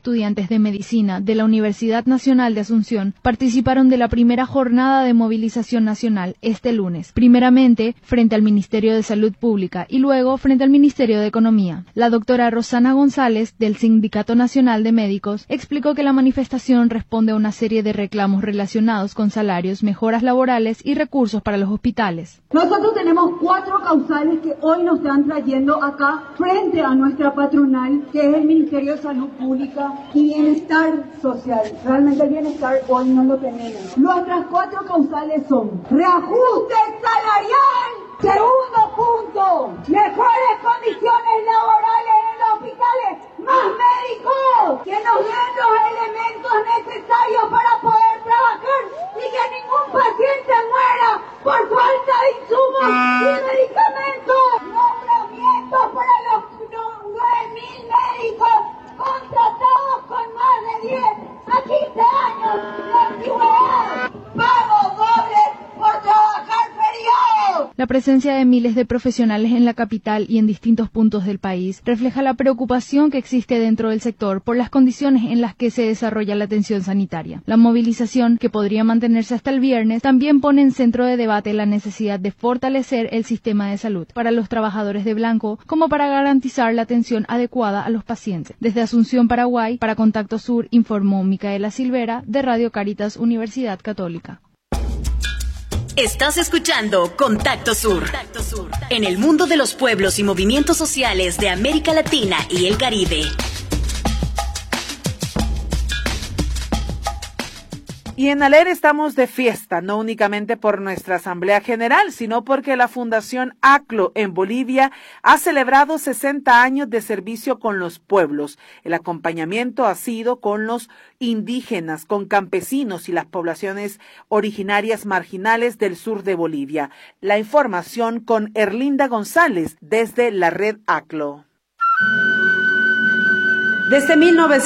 estudiantes de medicina de la Universidad Nacional de Asunción participaron de la primera jornada de movilización nacional este lunes, primeramente frente al Ministerio de Salud Pública y luego frente al Ministerio de Economía. La doctora Rosana González, del Sindicato Nacional de Médicos, explicó que la manifestación responde a una serie de reclamos relacionados con salarios, mejoras laborales y recursos para los hospitales. Nosotros tenemos 4 causales que hoy nos están trayendo acá frente a nuestra patronal, que es el Ministerio de Salud Pública y Bienestar Social. Realmente el bienestar hoy no lo tenemos. Nuestras 4 causales son reajuste salarial. Segundo punto, mejores condiciones laborales en los hospitales, más médicos, que nos den los elementos necesarios para poder trabajar y que ningún paciente muera por falta de insumos y medicamentos. Nombramientos para los 9.000 médicos contratados con más de 10 a 15 años de antigüedad. Pago doble por trabajar feriados. La presencia de miles de profesionales en la capital y en distintos puntos del país refleja la preocupación que existe dentro del sector por las condiciones en las que se desarrolla la atención sanitaria. La movilización, que podría mantenerse hasta el viernes, también pone en centro de debate la necesidad de fortalecer el sistema de salud para los trabajadores de blanco, como para garantizar la atención adecuada a los pacientes. Desde Asunción, Paraguay, para Contacto Sur, informó Micaela Silvera, de Radio Cáritas Universidad Católica. Estás escuchando Contacto Sur. En el mundo de los pueblos y movimientos sociales de América Latina y el Caribe. Y en ALER estamos de fiesta, no únicamente por nuestra Asamblea General, sino porque la Fundación ACLO en Bolivia ha celebrado 60 años de servicio con los pueblos. El acompañamiento ha sido con los indígenas, con campesinos y las poblaciones originarias marginales del sur de Bolivia. La información con Erlinda González desde la red ACLO. Desde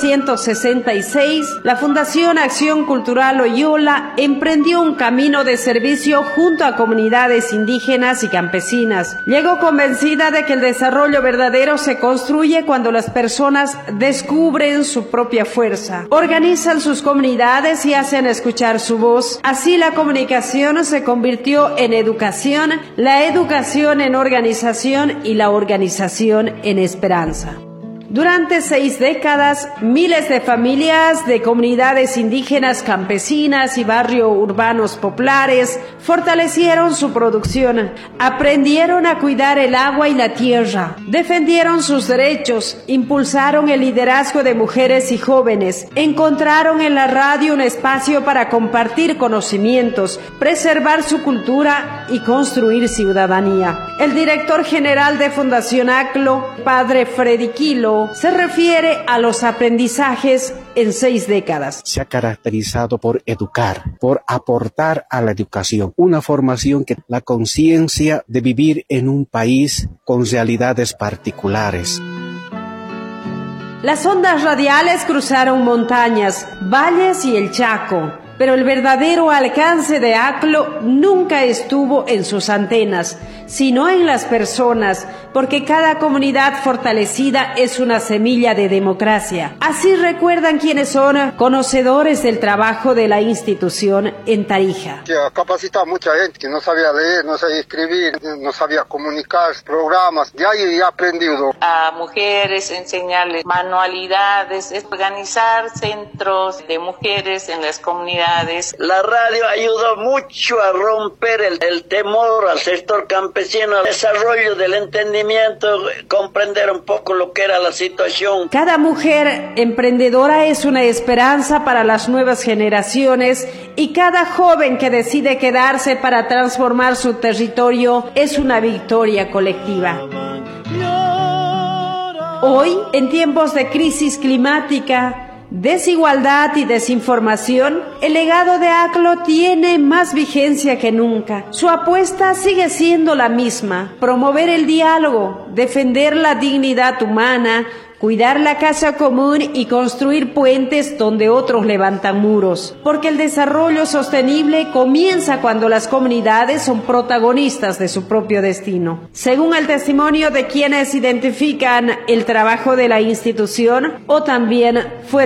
1966, la Fundación Acción Cultural Oyola emprendió un camino de servicio junto a comunidades indígenas y campesinas. Llegó convencida de que el desarrollo verdadero se construye cuando las personas descubren su propia fuerza, organizan sus comunidades y hacen escuchar su voz. Así la comunicación se convirtió en educación, la educación en organización y la organización en esperanza. Durante 6 décadas, miles de familias de comunidades indígenas, campesinas y barrios urbanos populares fortalecieron su producción, aprendieron a cuidar el agua y la tierra, defendieron sus derechos, impulsaron el liderazgo de mujeres y jóvenes, encontraron en la radio un espacio para compartir conocimientos, preservar su cultura y construir ciudadanía. El director general de Fundación ACLO, Padre Freddy Quilo, se refiere a los aprendizajes en 6 décadas. Se ha caracterizado por educar, por aportar a la educación, una formación que la conciencia de vivir en un país con realidades particulares. Las ondas radiales cruzaron montañas, valles y el Chaco, pero el verdadero alcance de ACLO nunca estuvo en sus antenas, sino en las personas, porque cada comunidad fortalecida es una semilla de democracia. Así recuerdan quienes son conocedores del trabajo de la institución en Tarija. Que ha capacitado a mucha gente que no sabía leer, no sabía escribir, no sabía comunicar, programas, de ahí he aprendido. A mujeres enseñarles manualidades, organizar centros de mujeres en las comunidades. La radio ayudó mucho a romper el temor al sector campesino, al desarrollo del entendimiento, comprender un poco lo que era la situación. Cada mujer emprendedora es una esperanza para las nuevas generaciones y cada joven que decide quedarse para transformar su territorio es una victoria colectiva. Hoy, en tiempos de crisis climática, desigualdad y desinformación, el legado de ACLO tiene más vigencia que nunca. Su apuesta sigue siendo la misma: promover el diálogo, defender la dignidad humana, cuidar la casa común y construir puentes donde otros levantan muros. Porque el desarrollo sostenible comienza cuando las comunidades son protagonistas de su propio destino. Según el testimonio de quienes identifican el trabajo de la institución o también fueron